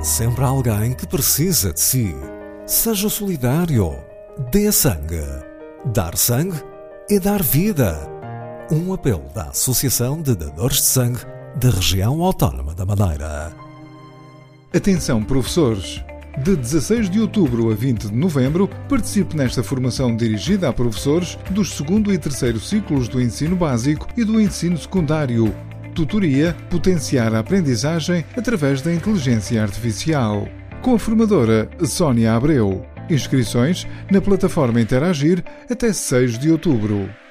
sempre alguém que precisa de si. Seja solidário. Dê sangue. Dar sangue é dar vida. Um apelo da Associação de Dadores de Sangue da Região Autónoma da Madeira. Atenção, professores! De 16 de outubro a 20 de novembro, participe nesta formação dirigida a professores dos 2º e 3º ciclos do ensino básico e do ensino secundário. Tutoria Potenciar a aprendizagem através da inteligência artificial. Com a formadora Sónia Abreu. Inscrições na plataforma Interagir até 6 de outubro.